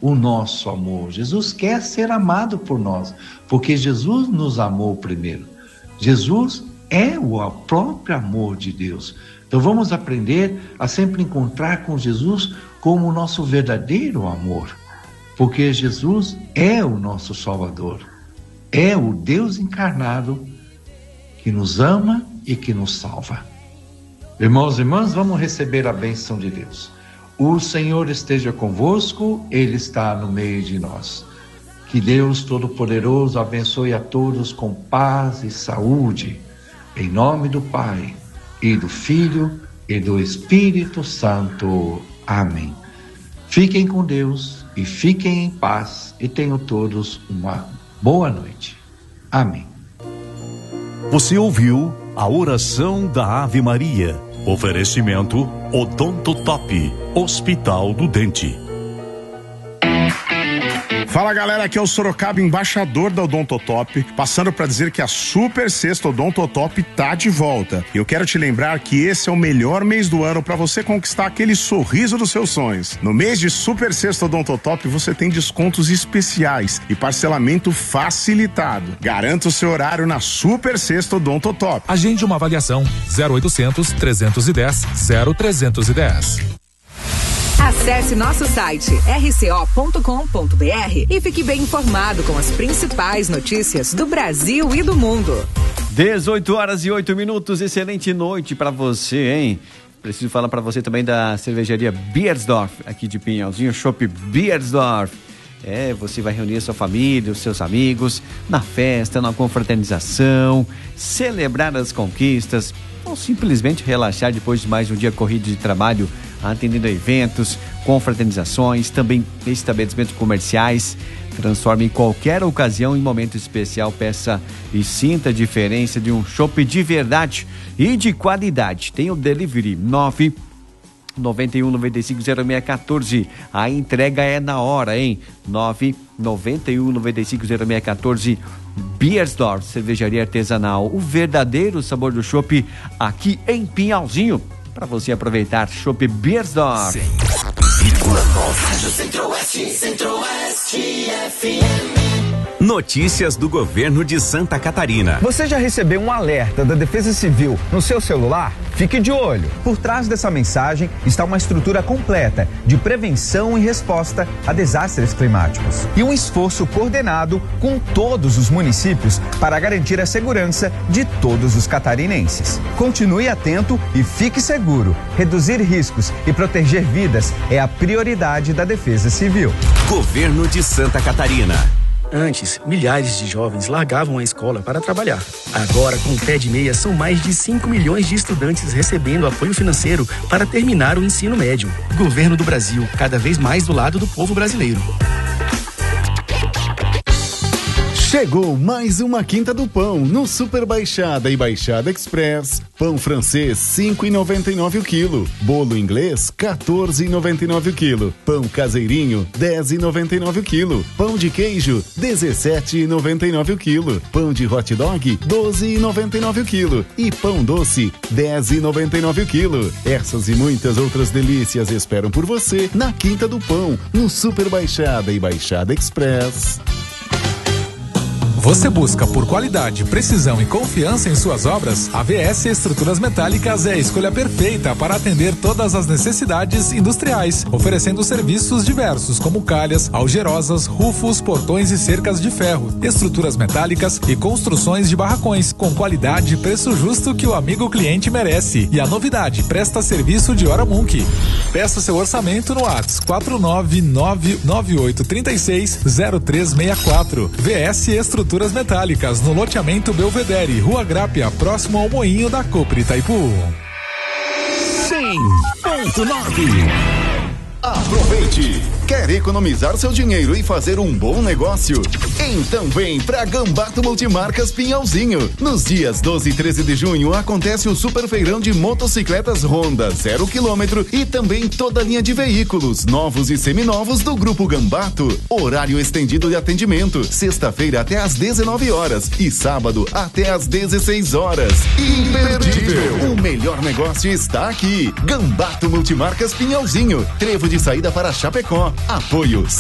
o nosso amor. Jesus quer ser amado por nós, porque Jesus nos amou primeiro. Jesus é o próprio amor de Deus. Então vamos aprender a sempre encontrar com Jesus como o nosso verdadeiro amor, porque Jesus é o nosso Salvador, é o Deus encarnado que nos ama e que nos salva. Irmãos e irmãs, vamos receber a bênção de Deus. O Senhor esteja convosco, Ele está no meio de nós. Que Deus Todo-Poderoso abençoe a todos com paz e saúde, em nome do Pai, e do Filho, e do Espírito Santo. Amém. Fiquem com Deus e fiquem em paz, e tenham todos uma boa noite. Amém. Você ouviu a oração da Ave Maria. Oferecimento Odonto Top, Hospital do Dente. Fala galera, aqui é o Sorocaba, embaixador da Odontotop, passando para dizer que a Super Sexta Odontotop tá de volta. E eu quero te lembrar que esse é o melhor mês do ano para você conquistar aquele sorriso dos seus sonhos. No mês de Super Sexta Odontotop você tem descontos especiais e parcelamento facilitado. Garanta o seu horário na Super Sexta Odontotop. Agende uma avaliação 0800 310 0310. Acesse nosso site rco.com.br e fique bem informado com as principais notícias do Brasil e do mundo. 18h08. Excelente noite para você, hein? Preciso falar para você também da cervejaria Beiersdorf, aqui de Pinhalzinho, Chopp Beiersdorf. Você vai reunir a sua família, os seus amigos, na festa, na confraternização, celebrar as conquistas ou simplesmente relaxar depois de mais um dia corrido de trabalho, atendendo a eventos, confraternizações, também estabelecimentos comerciais. Transforme qualquer ocasião em momento especial. Peça e sinta a diferença de um chopp de verdade e de qualidade. Tem o delivery 991950614. A entrega é na hora, hein? 991950614. Beiersdorf, cervejaria artesanal. O verdadeiro sabor do chopp aqui em Pinhalzinho. Para você aproveitar, Chopp Beiersdorf. 100,9 Centro-Oeste, Centro-Oeste FM. Notícias do governo de Santa Catarina. Você já recebeu um alerta da Defesa Civil no seu celular? Fique de olho. Por trás dessa mensagem está uma estrutura completa de prevenção e resposta a desastres climáticos. E um esforço coordenado com todos os municípios para garantir a segurança de todos os catarinenses. Continue atento e fique seguro. Reduzir riscos e proteger vidas é a prioridade da Defesa Civil. Governo de Santa Catarina. Antes, milhares de jovens largavam a escola para trabalhar. Agora, com o Pé de Meia, são mais de 5 milhões de estudantes recebendo apoio financeiro para terminar o ensino médio. Governo do Brasil, cada vez mais do lado do povo brasileiro. Chegou mais uma Quinta do Pão no Super Baixada e Baixada Express. Pão francês, R$5,99 o quilo. Bolo inglês, R$14,99 o quilo. Pão caseirinho, R$10,99 o quilo. Pão de queijo, R$17,99 o quilo. Pão de hot dog, R$12,99 o quilo. E pão doce, R$10,99 o quilo. Essas e muitas outras delícias esperam por você na Quinta do Pão, no Super Baixada e Baixada Express. Você busca por qualidade, precisão e confiança em suas obras? A VS Estruturas Metálicas é a escolha perfeita para atender todas as necessidades industriais, oferecendo serviços diversos como calhas, algerosas, rufos, portões e cercas de ferro, estruturas metálicas e construções de barracões, com qualidade e preço justo que o amigo cliente merece. E a novidade, presta serviço de hora Munk. Peça seu orçamento no WhatsApp 49998360364. VS Estruturas Metálicas, no loteamento Belvedere, Rua Grápia, próximo ao Moinho da Copre Itaipu. 100,9. Aproveite! Quer economizar seu dinheiro e fazer um bom negócio? Então vem pra Gambato Multimarcas Pinhalzinho. Nos dias 12 e 13 de junho acontece o Super Feirão de motocicletas Honda 0 km e também toda a linha de veículos novos e seminovos do Grupo Gambato. Horário estendido de atendimento, sexta-feira até às 19 horas e sábado até às 16 horas. Imperdível! O melhor negócio está aqui. Gambato Multimarcas Pinhalzinho. Trevo de saída para Chapecó. Apoio